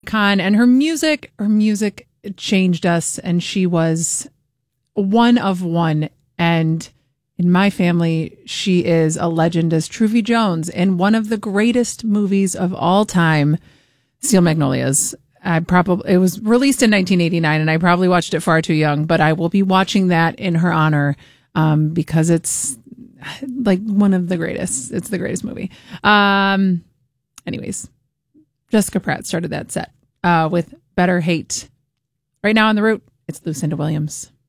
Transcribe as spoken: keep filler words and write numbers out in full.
icon, and her music, her music changed us, and she was one of one. And in my family, she is a legend as Truvy Jones in one of the greatest movies of all time, Steel Magnolias. I probably, it was released in nineteen eighty-nine, and I probably watched it far too young, but I will be watching that in her honor, um, because it's like one of the greatest. It's the greatest movie. Um, anyways, Jessica Pratt started that set, uh, with Better Hate. Right now on the route, it's Lucinda Williams.